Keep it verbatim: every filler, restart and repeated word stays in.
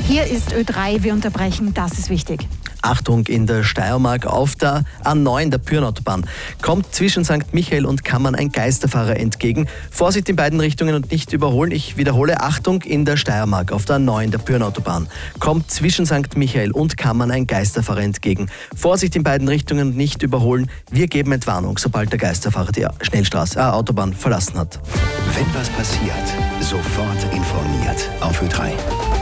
Hier ist Ö drei, wir unterbrechen, das ist wichtig. Achtung, in der Steiermark auf der A neun, der Pyrnautobahn, kommt zwischen Sankt Michael und Kammern ein Geisterfahrer entgegen. Vorsicht in beiden Richtungen und nicht überholen. Ich wiederhole, Achtung, in der Steiermark auf der A neun, der Pyrnautobahn, kommt zwischen Sankt Michael und Kammern ein Geisterfahrer entgegen. Vorsicht in beiden Richtungen und nicht überholen. Wir geben Entwarnung, sobald der Geisterfahrer die Schnellstraße, äh, Autobahn verlassen hat. Wenn was passiert, sofort informiert auf Ö drei.